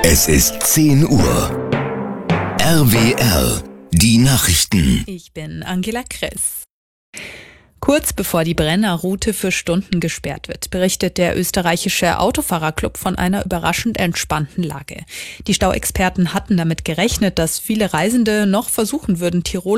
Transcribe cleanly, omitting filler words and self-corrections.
Es ist 10 Uhr. RWR, die Nachrichten. Ich bin Angela Kress. Kurz bevor die Brenner-Route für Stunden gesperrt wird, berichtet der österreichische Autofahrerclub von einer überraschend entspannten Lage. Die Stauexperten hatten damit gerechnet, dass viele Reisende noch versuchen würden, Tirol